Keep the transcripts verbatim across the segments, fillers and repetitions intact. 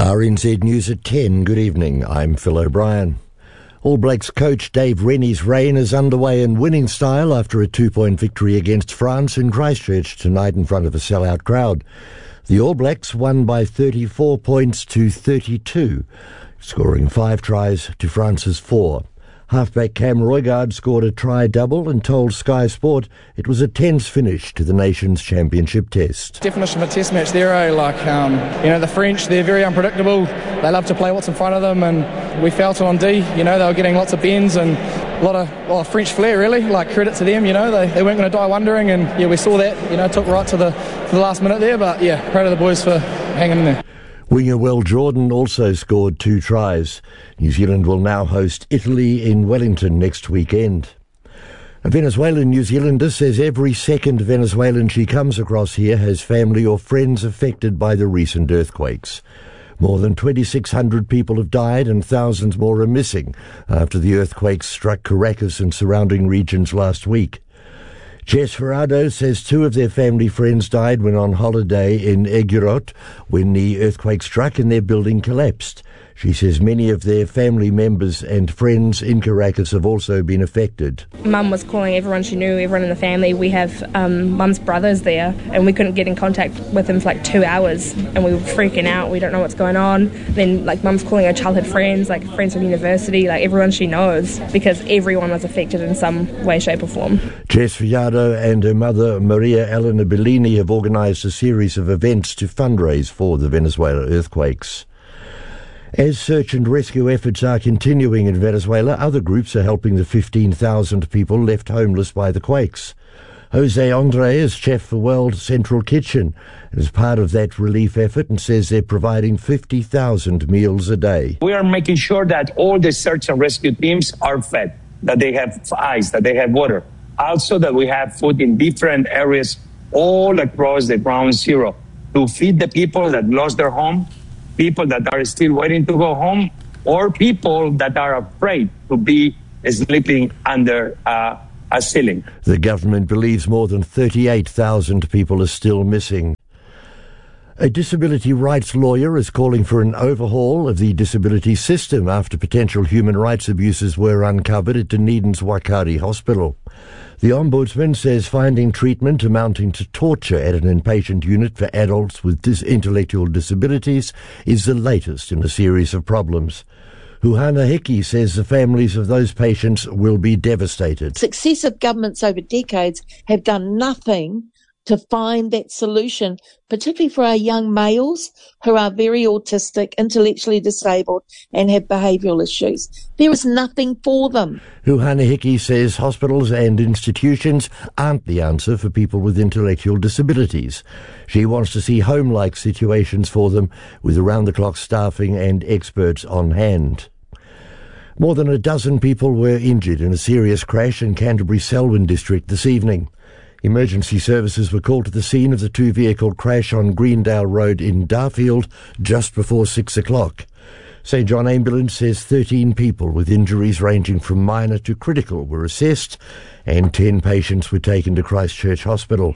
R N Z News at ten. Good evening. I'm Phil O'Brien. All Blacks coach Dave Rennie's reign is underway in winning style after a two-point victory against France in Christchurch tonight in front of a sellout crowd. The All Blacks won by thirty-four points to thirty-two, scoring five tries to France's four. Halfback Cam Roigard scored a try-double and told Sky Sport it was a tense finish to the nation's championship test. Definition of a test match there, eh? Like, um, you know, the French, they're very unpredictable. They love to play what's in front of them, and we felt it on D. You know, they were getting lots of bends and a lot of well, French flair, really. Like, credit to them, you know. They, they weren't going to die wondering, and, yeah, we saw that. You know, took right to the, to the last minute there, but, yeah, proud of the boys for hanging in there. Winger Will Jordan also scored two tries. New Zealand will now host Italy in Wellington next weekend. A Venezuelan New Zealander says every second Venezuelan she comes across here has family or friends affected by the recent earthquakes. More than twenty-six hundred people have died and thousands more are missing after the earthquakes struck Caracas and surrounding regions last week. Jess Ferrado says two of their family friends died when on holiday in Egurot when the earthquake struck and their building collapsed. She says many of their family members and friends in Caracas have also been affected. Mum was calling everyone she knew, everyone in the family. We have um, Mum's brothers there, and we couldn't get in contact with them for like two hours, and we were freaking out. We don't know what's going on. Then, like, Mum's calling her childhood friends, like friends from university, like everyone she knows, because everyone was affected in some way, shape, or form. Jess Villado and her mother, Maria Elena Bellini, have organised a series of events to fundraise for the Venezuela earthquakes. As search and rescue efforts are continuing in Venezuela, other groups are helping the fifteen thousand people left homeless by the quakes. Jose Andre is chef for World Central Kitchen and is part of that relief effort and says they're providing fifty thousand meals a day. We are making sure that all the search and rescue teams are fed, that they have ice, that they have water. Also that we have food in different areas all across the ground zero to feed the people that lost their home, people that are still waiting to go home, or people that are afraid to be sleeping under uh, a ceiling. The government believes more than thirty-eight thousand people are still missing. A disability rights lawyer is calling for an overhaul of the disability system after potential human rights abuses were uncovered at Dunedin's Wakari Hospital. The Ombudsman says finding treatment amounting to torture at an inpatient unit for adults with dis- intellectual disabilities is the latest in a series of problems. Huhana Hickey says the families of those patients will be devastated. Successive governments over decades have done nothing to find that solution, particularly for our young males who are very autistic, intellectually disabled, and have behavioural issues. There is nothing for them. Huhana Hickey says hospitals and institutions aren't the answer for people with intellectual disabilities. She wants to see home-like situations for them with around-the-clock staffing and experts on hand. More than a dozen people were injured in a serious crash in Canterbury's Selwyn district this evening. Emergency services were called to the scene of the two-vehicle crash on Greendale Road in Darfield just before six o'clock. Saint John Ambulance says thirteen people with injuries ranging from minor to critical were assessed and ten patients were taken to Christchurch Hospital.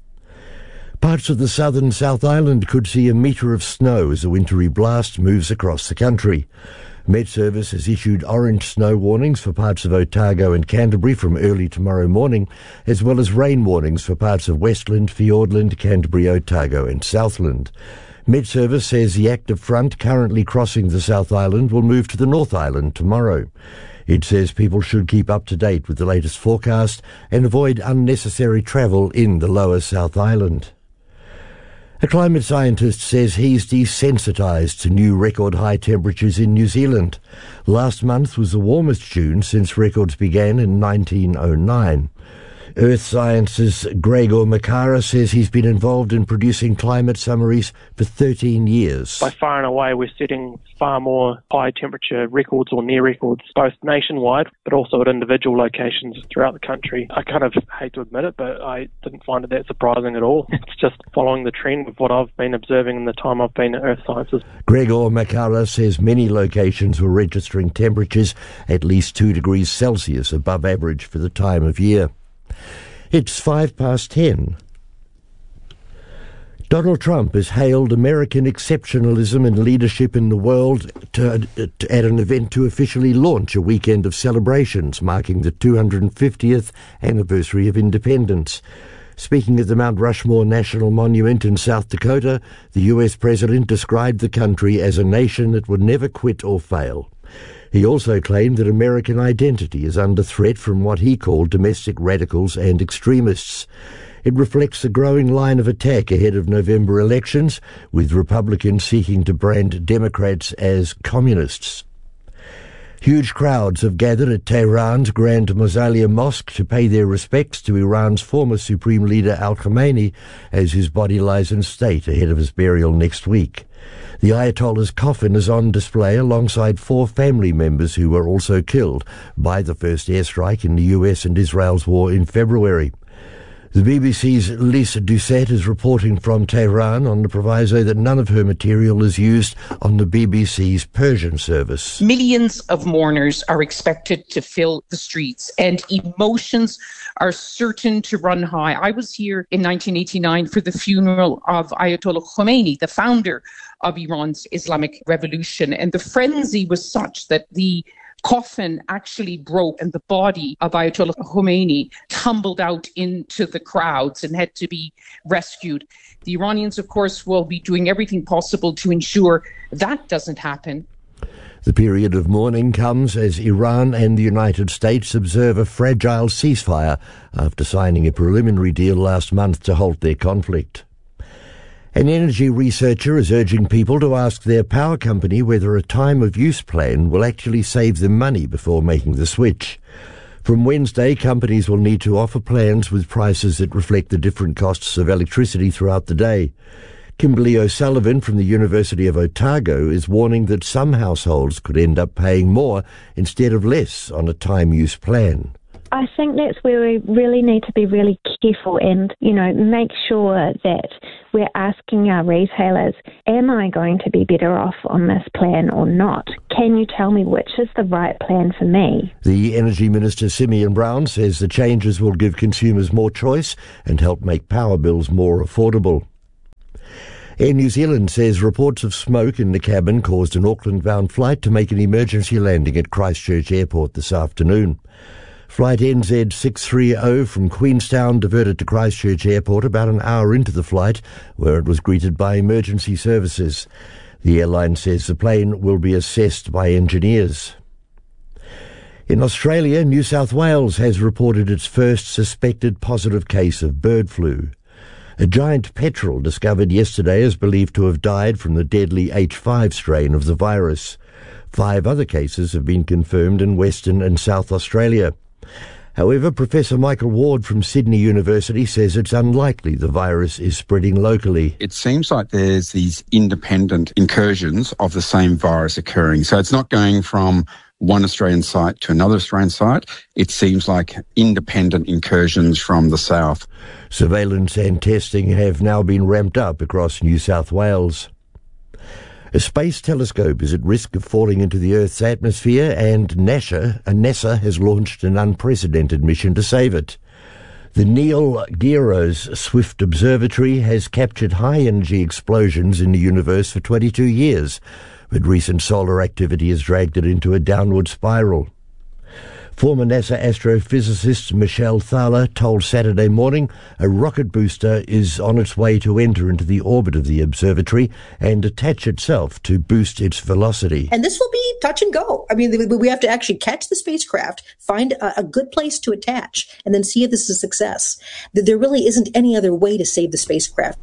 Parts of the southern South Island could see a metre of snow as a wintry blast moves across the country. Met Service has issued orange snow warnings for parts of Otago and Canterbury from early tomorrow morning, as well as rain warnings for parts of Westland, Fiordland, Canterbury, Otago and Southland. Met Service says the active front currently crossing the South Island will move to the North Island tomorrow. It says people should keep up to date with the latest forecast and avoid unnecessary travel in the lower South Island. A climate scientist says he's desensitised to new record high temperatures in New Zealand. Last month was the warmest June since records began in nineteen oh nine. Earth Science's Gregor Makara says he's been involved in producing climate summaries for thirteen years. By far and away, we're setting far more high temperature records or near records, both nationwide, but also at individual locations throughout the country. I kind of hate to admit it, but I didn't find it that surprising at all. It's just following the trend of what I've been observing in the time I've been at Earth Sciences. Gregor Makara says many locations were registering temperatures at least two degrees Celsius above average for the time of year. It's five past ten. Donald Trump has hailed American exceptionalism and leadership in the world to, to, at an event to officially launch a weekend of celebrations marking the two hundred fiftieth anniversary of independence. Speaking at the Mount Rushmore National Monument in South Dakota, the U S president described the country as a nation that would never quit or fail. He also claimed that American identity is under threat from what he called domestic radicals and extremists. It reflects the growing line of attack ahead of November elections, with Republicans seeking to brand Democrats as communists. Huge crowds have gathered at Tehran's Grand Mausoleum Mosque to pay their respects to Iran's former Supreme Leader al-Khamenei as his body lies in state ahead of his burial next week. The Ayatollah's coffin is on display alongside four family members who were also killed by the first airstrike in the U S and Israel's war in February. The B B C's Lisa Doucette is reporting from Tehran on the proviso that none of her material is used on the B B C's Persian service. Millions of mourners are expected to fill the streets, and emotions are certain to run high. I was here in nineteen eighty-nine for the funeral of Ayatollah Khomeini, the founder of Iran's Islamic Revolution, and the frenzy was such that the coffin actually broke and the body of Ayatollah Khomeini tumbled out into the crowds and had to be rescued. The Iranians, of course, will be doing everything possible to ensure that doesn't happen. The period of mourning comes as Iran and the United States observe a fragile ceasefire after signing a preliminary deal last month to halt their conflict. An energy researcher is urging people to ask their power company whether a time-of-use plan will actually save them money before making the switch. From Wednesday, companies will need to offer plans with prices that reflect the different costs of electricity throughout the day. Kimberly O'Sullivan from the University of Otago is warning that some households could end up paying more instead of less on a time-use plan. I think that's where we really need to be really careful and, you know, make sure that we're asking our retailers, am I going to be better off on this plan or not? Can you tell me which is the right plan for me? The Energy Minister, Simeon Brown, says the changes will give consumers more choice and help make power bills more affordable. Air New Zealand says reports of smoke in the cabin caused an Auckland-bound flight to make an emergency landing at Christchurch Airport this afternoon. Flight N Z six thirty from Queenstown diverted to Christchurch Airport about an hour into the flight, where it was greeted by emergency services. The airline says the plane will be assessed by engineers. In Australia, New South Wales has reported its first suspected positive case of bird flu. A giant petrel discovered yesterday is believed to have died from the deadly H five strain of the virus. Five other cases have been confirmed in Western and South Australia. However, Professor Michael Ward from Sydney University says it's unlikely the virus is spreading locally. It seems like there's these independent incursions of the same virus occurring. So it's not going from one Australian site to another Australian site. It seems like independent incursions from the south. Surveillance and testing have now been ramped up across New South Wales. A space telescope is at risk of falling into the Earth's atmosphere, and NASA, NASA has launched an unprecedented mission to save it. The Neil Gehrels Swift Observatory has captured high-energy explosions in the universe for twenty-two years, but recent solar activity has dragged it into a downward spiral. Former NASA astrophysicist Michelle Thaler told Saturday Morning a rocket booster is on its way to enter into the orbit of the observatory and attach itself to boost its velocity. And this will be touch and go. I mean, we have to actually catch the spacecraft, find a, a good place to attach, and then see if this is a success. There really isn't any other way to save the spacecraft.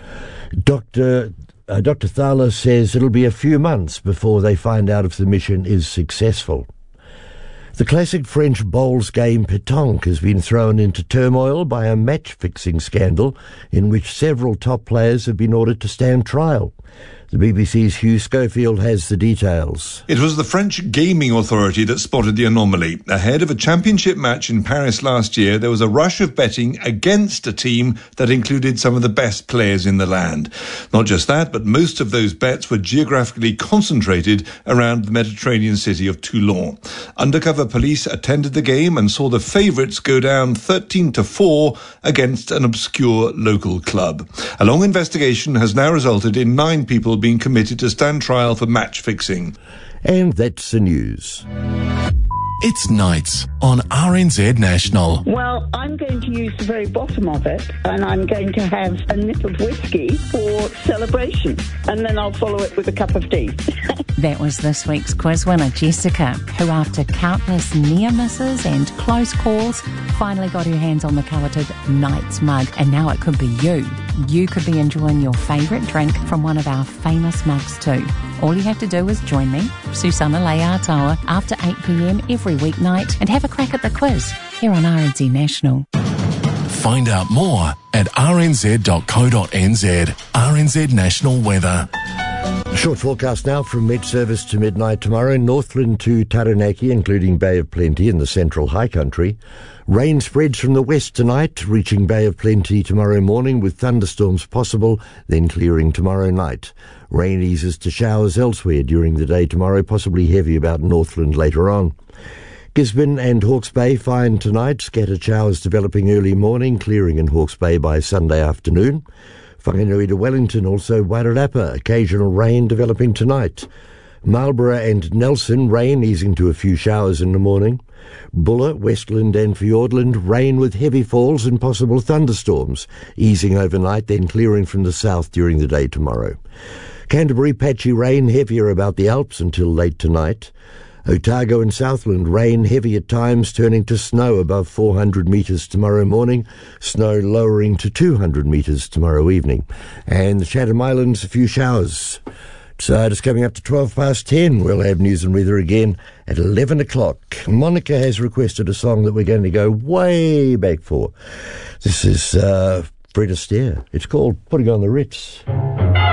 Doctor Uh, Doctor Thaler says it'll be a few months before they find out if the mission is successful. The classic French bowls game pétanque has been thrown into turmoil by a match-fixing scandal in which several top players have been ordered to stand trial. The B B C's Hugh Schofield has the details. It was the French Gaming Authority that spotted the anomaly. Ahead of a championship match in Paris last year, there was a rush of betting against a team that included some of the best players in the land. Not just that, but most of those bets were geographically concentrated around the Mediterranean city of Toulon. Undercover police attended the game and saw the favourites go down thirteen to four against an obscure local club. A long investigation has now resulted in nine people being committed to stand trial for match fixing. And that's the news. It's nights on R N Z National. Well, I'm going to use the very bottom of it, and I'm going to have a nip of whiskey for celebration, and then I'll follow it with a cup of tea. That was this week's quiz winner, Jessica, who after countless near misses and close calls, finally got her hands on the coveted Knights mug, and now it could be you. You could be enjoying your favourite drink from one of our famous mugs too. All you have to do is join me, Susanna Leatoa, after eight p.m. every weeknight and have a crack at the quiz here on R N Z National. Find out more at r n z dot co dot n z. R N Z National Weather. Short forecast now from mid-service to midnight tomorrow. Northland to Taranaki, including Bay of Plenty in the central high country. Rain spreads from the west tonight, reaching Bay of Plenty tomorrow morning with thunderstorms possible, then clearing tomorrow night. Rain eases to showers elsewhere during the day tomorrow, possibly heavy about Northland later on. Gisborne and Hawke's Bay fine tonight, scattered showers developing early morning, clearing in Hawke's Bay by Sunday afternoon. Whanganui to Wellington, also Wairarapa, occasional rain developing tonight. Marlborough and Nelson, rain easing to a few showers in the morning. Buller, Westland and Fiordland, rain with heavy falls and possible thunderstorms, easing overnight, then clearing from the south during the day tomorrow. Canterbury, patchy rain, heavier about the Alps until late tonight. Otago and Southland, rain heavy at times, turning to snow above four hundred metres tomorrow morning, snow lowering to two hundred metres tomorrow evening. And the Chatham Islands, a few showers. So just coming up to twelve past ten, we'll have news and weather again at eleven o'clock. Monica has requested a song that we're going to go way back for. This is uh, Fred Astaire. It's called Putting on the Ritz.